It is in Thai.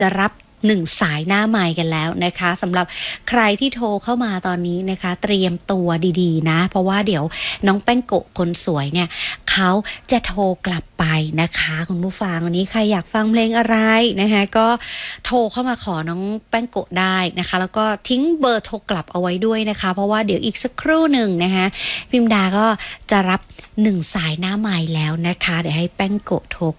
จะรับ1 สายหน้าไมค์กันแล้วนะคะสำหรับใครที่โทรเข้ามาตอนนี้นะคะเตรียมตัวดีๆนะเพราะว่าเดี๋ยวน้องแป้งโกะคนสวยเนี่ยเขาจะโทรกลับไปนะคะคุณผู้ฟังวันนี้ใครอยากฟังเพลงอะไรนะคะก็โทรเข้ามาขอน้องแป้งโกะได้นะคะแล้วก็ทิ้งเบอร์โทรกลับเอาไว้ด้วยนะคะเพราะว่าเดี๋ยวอีกสักครู่หนึ่งนะคะพิมดาก็จะรับ1 สายหน้าไมค์แล้วนะคะเดี๋ยวให้แป้งโกะโทร